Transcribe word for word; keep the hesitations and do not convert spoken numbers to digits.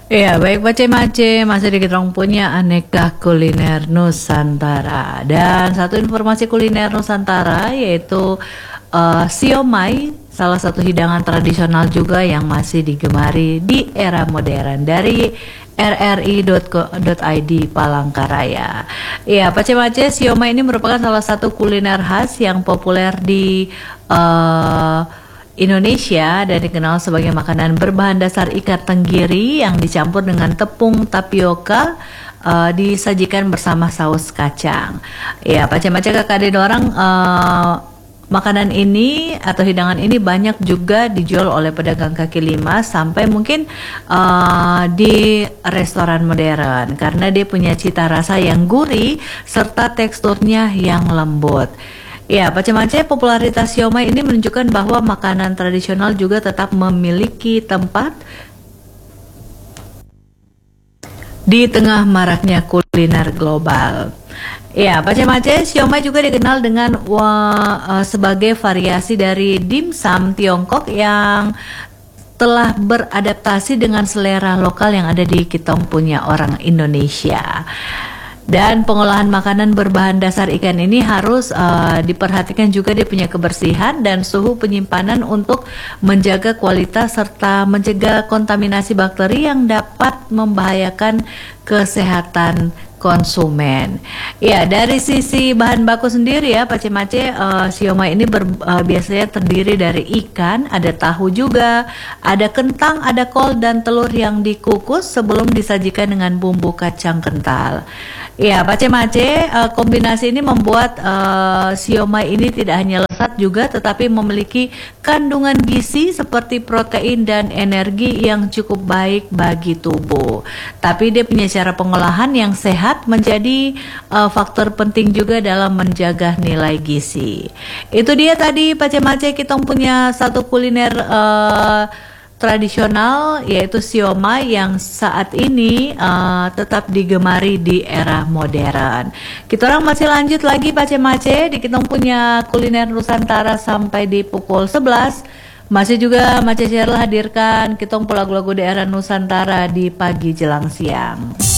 Ya, baik Mace-Mace, masih di kita punya aneka kuliner Nusantara. Dan satu informasi kuliner Nusantara yaitu uh, siomay, salah satu hidangan tradisional juga yang masih digemari di era modern dari r r i dot co dot i d Palangkaraya. Ya, Mace-Mace, siomay ini merupakan salah satu kuliner khas yang populer di uh, Indonesia dan dikenal sebagai makanan berbahan dasar ikan tenggiri yang dicampur dengan tepung tapioka, uh, disajikan bersama saus kacang. Ya, pace-pace kakak adik orang, uh, makanan ini atau hidangan ini banyak juga dijual oleh pedagang kaki lima sampai mungkin uh, di restoran modern karena dia punya cita rasa yang gurih serta teksturnya yang lembut. Ya, Mace-Mace, popularitas siomay ini menunjukkan bahwa makanan tradisional juga tetap memiliki tempat di tengah maraknya kuliner global. Ya, Mace-Mace, siomay juga dikenal dengan wah, uh, sebagai variasi dari dimsum Tiongkok yang telah beradaptasi dengan selera lokal yang ada di kitong punya orang Indonesia. Dan pengolahan makanan berbahan dasar ikan ini harus uh, diperhatikan juga dia punya kebersihan dan suhu penyimpanan untuk menjaga kualitas serta mencegah kontaminasi bakteri yang dapat membahayakan kesehatan konsumen. Ya, dari sisi bahan baku sendiri ya, Mace-Mace, uh, siomay ini ber, uh, biasanya terdiri dari ikan, ada tahu juga, ada kentang, ada kol dan telur yang dikukus sebelum disajikan dengan bumbu kacang kental. Ya, Mace-Mace, uh, kombinasi ini membuat uh, siomay ini tidak hanya lezat juga tetapi memiliki kandungan gizi seperti protein dan energi yang cukup baik bagi tubuh. Tapi dia punya cara pengolahan yang sehat menjadi uh, faktor penting juga dalam menjaga nilai gizi. Itu dia tadi Mace-Mace, kita punya satu kuliner uh, tradisional yaitu siomay yang saat ini uh, tetap digemari di era modern. Kita orang masih lanjut lagi Mace-Mace, di kita punya kuliner Nusantara sampai di pukul sebelas. Masih juga Mace Sheryl hadirkan kita lagu-lagu daerah Nusantara di pagi jelang siang.